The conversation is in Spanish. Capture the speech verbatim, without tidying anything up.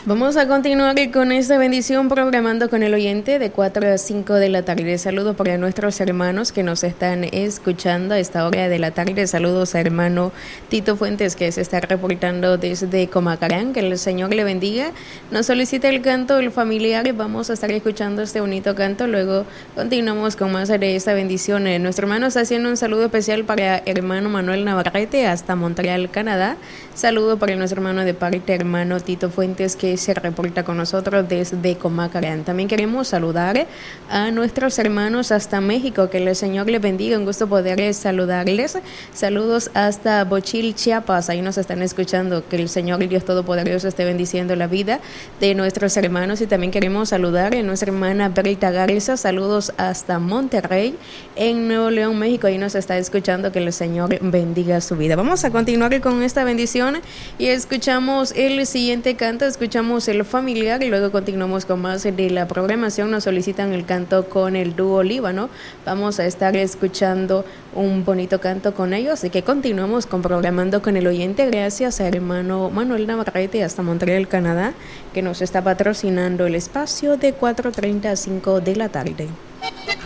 Vamos a continuar con esta bendición programando con el oyente de cuatro a cinco de la tarde. Saludos para nuestros hermanos que nos están escuchando a esta hora de la tarde. Saludos a hermano Tito Fuentes que se está reportando desde Comacarán. Que el Señor le bendiga. Nos solicita el canto el familiar. Vamos a estar escuchando este bonito canto. Luego continuamos con más de esta bendición. Nuestro hermano está haciendo un saludo especial para hermano Manuel Navarrete hasta Montreal, Canadá. Saludo para nuestro hermano de parte hermano Tito Fuentes que se reporta con nosotros desde Comacarán. También queremos saludar a nuestros hermanos hasta México, que el Señor les bendiga, un gusto poder saludarles. Saludos hasta Bochil, Chiapas, ahí nos están escuchando, que el Señor Dios Todopoderoso esté bendiciendo la vida de nuestros hermanos. Y también queremos saludar a nuestra hermana Berta Garza, saludos hasta Monterrey, en Nuevo León, México, ahí nos está escuchando, que el Señor bendiga su vida. Vamos a continuar con esta bendición y escuchamos el siguiente canto, escuchamos el familiar y luego continuamos con más de la programación. Nos solicitan el canto con el dúo Líbano. Vamos a estar escuchando un bonito canto con ellos, así que continuamos con programando con el oyente. Gracias a hermano Manuel Navarrete hasta Montreal, Canadá, que nos está patrocinando el espacio de cuatro treinta a cinco de la tarde.